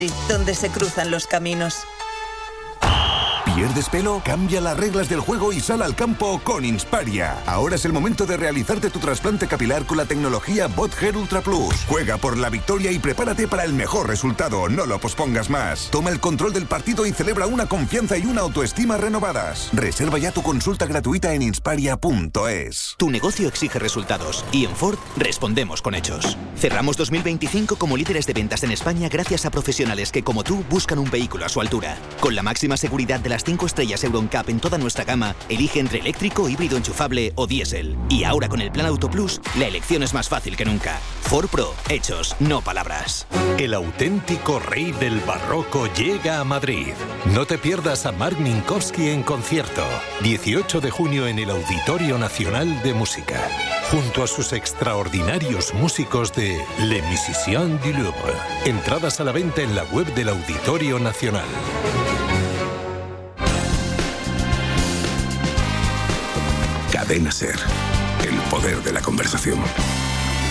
donde se cruzan los caminos. ¿Pierdes pelo? Cambia las reglas del juego y sal al campo con Insparia. Ahora es el momento de realizarte tu trasplante capilar con la tecnología BotHair Ultra Plus. Juega por la victoria y prepárate para el mejor resultado. No lo pospongas más. Toma el control del partido y celebra una confianza y una autoestima renovadas. Reserva ya tu consulta gratuita en insparia.es. Tu negocio exige resultados y en Ford respondemos con hechos. Cerramos 2025 como líderes de ventas en España gracias a profesionales que, como tú, buscan un vehículo a su altura. Con la máxima seguridad de las 5 estrellas Euro NCAP en toda nuestra gama, elige entre eléctrico, híbrido enchufable o diésel. Y ahora con el plan Auto Plus, la elección es más fácil que nunca. Ford Pro, hechos, no palabras. El auténtico rey del barroco llega a Madrid. No te pierdas a Marc Minkowski en concierto. 18 de junio en el Auditorio Nacional de Música. Junto a sus extraordinarios músicos de Les Musiciens du Louvre. Entradas a la venta en la web del Auditorio Nacional. Cadena SER, el poder de la conversación.